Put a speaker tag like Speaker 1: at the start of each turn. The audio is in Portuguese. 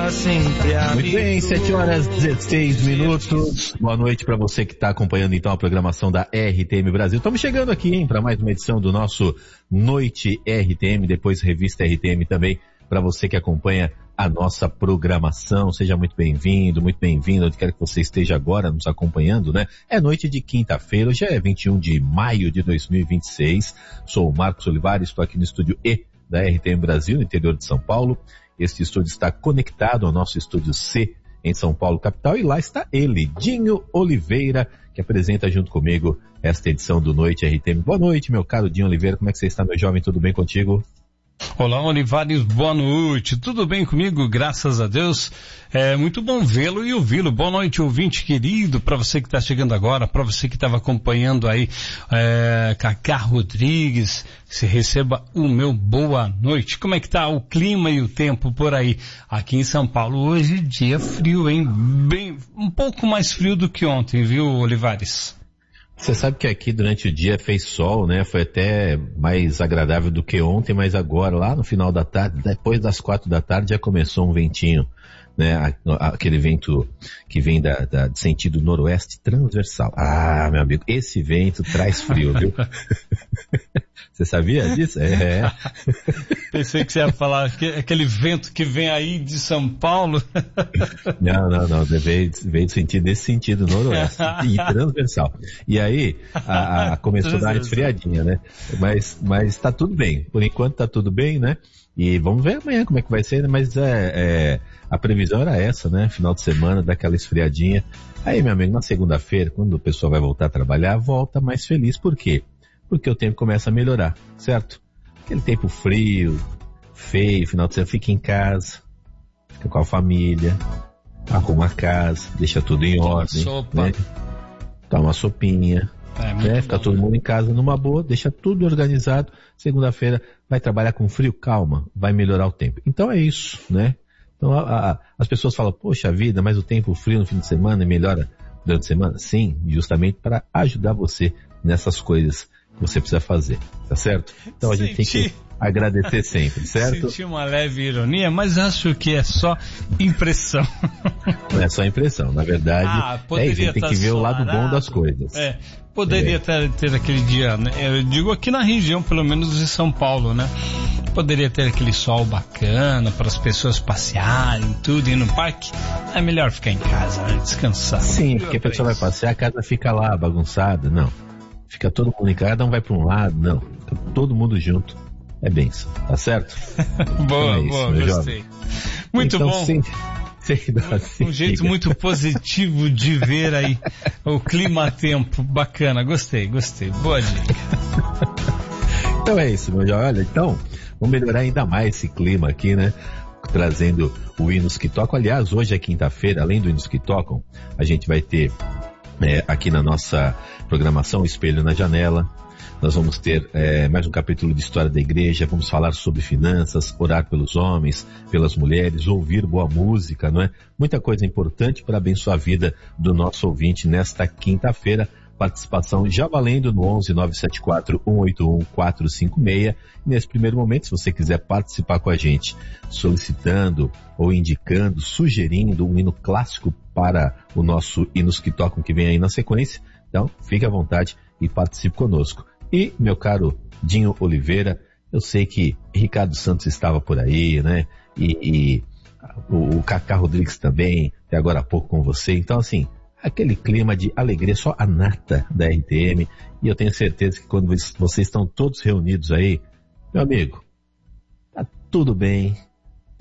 Speaker 1: Muito bem, 7h16. Boa noite para você que está acompanhando então a programação da RTM Brasil. Estamos chegando aqui, hein, para mais uma edição do nosso Noite RTM, depois Revista RTM também, para você que acompanha a nossa programação. Seja muito bem-vindo, onde quer que você esteja agora nos acompanhando, né? É noite de quinta-feira, hoje é 21 de maio de 2026. Sou o Marcos Olivares, estou aqui no estúdio E da RTM Brasil, no interior de São Paulo. Este estúdio está conectado ao nosso estúdio C em São Paulo, capital, e lá está ele, Dinho Oliveira, que apresenta junto comigo esta edição do Noite RTM. Boa noite, meu caro Dinho Oliveira, como é que você está, meu jovem? Tudo bem contigo?
Speaker 2: Olá, Olivares, boa noite. Tudo bem comigo? Graças a Deus. É muito bom vê-lo e ouvi-lo. Boa noite, ouvinte querido, para você que está chegando agora, para você que estava acompanhando aí, Cacá Rodrigues, se receba o meu boa noite. Como é que tá o clima e o tempo por aí? Aqui em São Paulo hoje dia frio, hein? Um pouco mais frio do que ontem, viu, Olivares?
Speaker 1: Você sabe que aqui durante o dia fez sol, né? Foi até mais agradável do que ontem, mas agora, lá no final da tarde, depois das 4 da tarde, já começou um ventinho, né? Aquele vento que vem de sentido noroeste transversal. Ah, meu amigo, esse vento traz frio, viu? Você sabia disso? É.
Speaker 2: Pensei que você ia falar aquele vento que vem aí de São Paulo.
Speaker 1: Não, veio nesse sentido noroeste e transversal. E aí, começou a dar uma esfriadinha, né? Mas tá tudo bem. Por enquanto tá tudo bem, né? E vamos ver amanhã como é que vai ser, né? Mas a previsão era essa, né? Final de semana, daquela esfriadinha. Aí, meu amigo, na segunda-feira, quando o pessoal vai voltar a trabalhar, volta mais feliz. Por quê? Porque o tempo começa a melhorar, certo? Aquele tempo frio, feio, final de semana, fica em casa, fica com a família, arruma a casa, deixa tudo em ordem, né? Toma uma sopinha, né? Fica todo mundo em casa numa boa, deixa tudo organizado. Segunda-feira vai trabalhar com frio, calma, vai melhorar o tempo. Então é isso, né? Então as pessoas falam, poxa vida, mas o tempo frio no fim de semana melhora durante a semana? Sim, justamente para ajudar você nessas coisas que você precisa fazer, tá certo? Então a gente tem que agradecer sempre, certo?
Speaker 2: Senti uma leve ironia, mas acho que é só impressão.
Speaker 1: Não é só impressão, na verdade, a gente tem que ver o lado bom das coisas.
Speaker 2: Poderia ter aquele dia, né? Eu digo aqui na região, pelo menos de São Paulo, né? Poderia ter aquele sol bacana para as pessoas passearem, tudo, ir no parque. É melhor ficar em casa, né? Descansar.
Speaker 1: Sim, porque a pessoa vai passear, a casa fica lá bagunçada, não. Fica todo mundo em casa, cada um vai para um lado, não. Fica todo mundo junto. É bênção, tá certo?
Speaker 2: Boa,
Speaker 1: então é isso,
Speaker 2: gostei. Muito
Speaker 1: então,
Speaker 2: bom.
Speaker 1: Um
Speaker 2: jeito muito positivo de ver aí o clima-tempo. Bacana, gostei. Boa dica.
Speaker 1: Então é isso, meu jovem. Olha, então, vamos melhorar ainda mais esse clima aqui, né? Trazendo o Hinos que Tocam. Aliás, hoje é quinta-feira, além do Hinos que Tocam, a gente vai ter aqui na nossa programação Espelho na Janela. Nós vamos ter mais um capítulo de História da Igreja, vamos falar sobre finanças, orar pelos homens, pelas mulheres, ouvir boa música, não é? Muita coisa importante para abençoar a vida do nosso ouvinte nesta quinta-feira. Participação já valendo no 11 974 181 456. E nesse primeiro momento, se você quiser participar com a gente, solicitando ou indicando, sugerindo um hino clássico para o nosso Hinos que Tocam, que vem aí na sequência, então fique à vontade e participe conosco. E, meu caro Dinho Oliveira, eu sei que Ricardo Santos estava por aí, né? E o Cacá Rodrigues também, até agora há pouco com você. Então, assim, aquele clima de alegria, só a nata da RTM. E eu tenho certeza que quando vocês estão todos reunidos aí, meu amigo, tá tudo bem,